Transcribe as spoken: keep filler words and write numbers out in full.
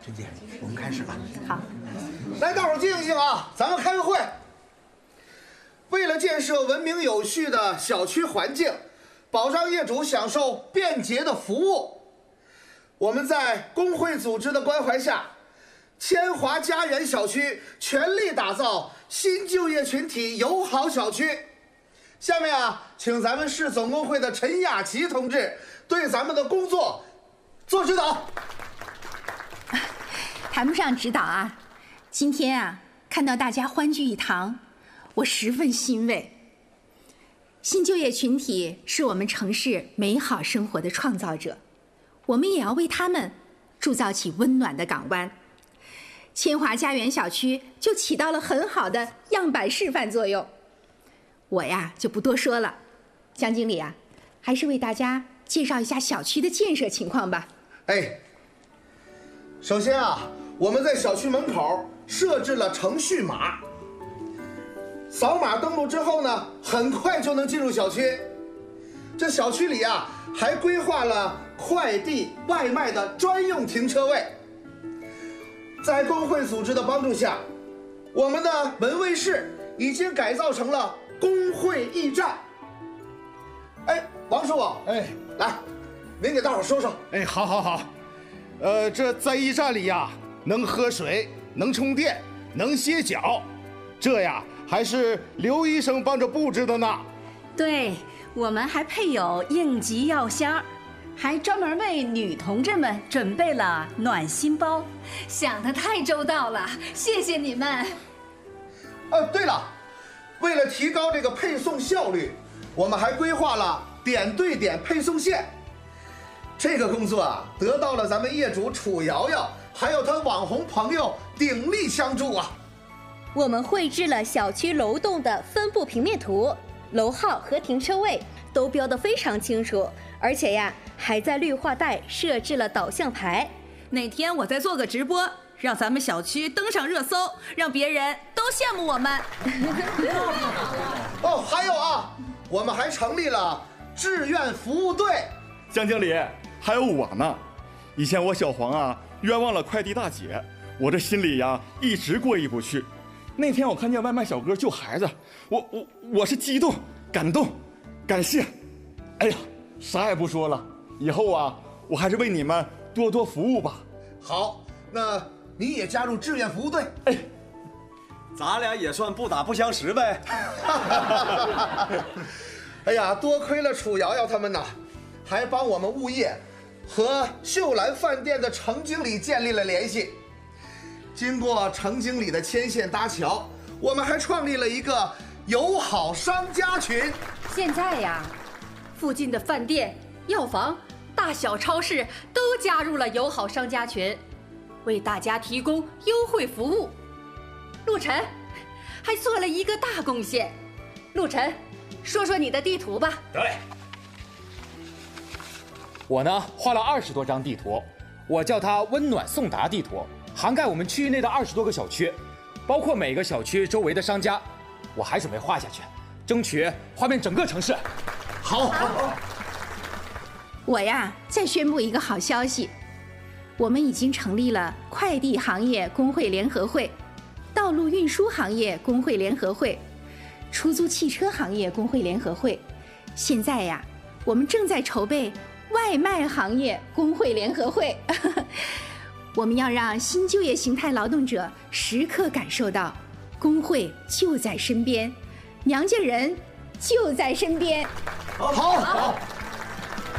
陈姐，我们开始吧。 好， 来，大伙儿静一静啊，咱们开个会。为了建设文明有序的小区环境，保障业主享受便捷的服务，我们在工会组织的关怀下，千华家园小区全力打造新就业群体友好小区。下面啊，请咱们市总工会的陈雅琪同志对咱们的工作做指导。 谈不上指导啊，今天啊，看到大家欢聚一堂，我十分欣慰。新就业群体是我们城市美好生活的创造者，我们也要为他们铸造起温暖的港湾。千华家园小区就起到了很好的样板示范作用。我呀就不多说了，江经理啊，还是为大家介绍一下小区的建设情况吧。 哎，首先啊，我们在小区门口设置了程序码，扫码登录之后呢，很快就能进入小区。这小区里啊，还规划了快递、外卖的专用停车位。在工会组织的帮助下，我们的门卫室已经改造成了工会驿站。哎，王师傅， 哎， 来，您给大伙说说。 哎，好，好，好。呃，这在驿站里呀，能喝水，能充电，能歇脚，这呀还是刘医生帮着布置的呢。 对，我们还配有应急药箱，还专门为女同志们准备了暖心包， 想得太周到了，谢谢你们。 呃，对了，为了提高这个配送效率，我们还规划了点对点配送线。这个工作啊，得到了咱们业主楚瑶瑶还有他网红朋友鼎力相助啊。 我们绘制了小区楼栋的分布平面图，楼号和停车位都标得非常清楚，而且呀，还在绿化带设置了导向牌。 哪天我再做个直播，让咱们小区登上热搜，让别人都羡慕我们。 哦，还有啊，我们还成立了志愿服务队。 江经理，还有我呢。以前我小黄啊冤枉了快递大姐，我这心里呀一直过意不去。那天我看见外卖小哥救孩子，我我我是激动、感动、感谢。哎呀，啥也不说了，以后啊我还是为你们多多服务吧。 好，那你也加入志愿服务队。 哎， 咱俩也算不打不相识呗。 哎呀，多亏了楚瑶瑶他们呐，还帮我们物业和秀兰饭店的程经理建立了联系。经过程经理的牵线搭桥，我们还创立了一个友好商家群。 现在呀，附近的饭店、药房、大小超市都加入了友好商家群，为大家提供优惠服务。陆晨还做了一个大贡献。陆晨，说说你的地图吧。 得嘞。我呢画了二十多张地图，我叫它温暖送达地图，涵盖我们区域内的二十多个小区，包括每个小区周围的商家，我还准备画下去，争取画遍整个城市。 好，好，好。 我呀，再宣布一个好消息，我们已经成立了快递行业工会联合会、道路运输行业工会联合会、出租汽车行业工会联合会。现在呀，我们正在筹备外卖行业工会联合会。我们要让新就业形态劳动者时刻感受到工会就在身边，娘家人就在身边。 好，好，好。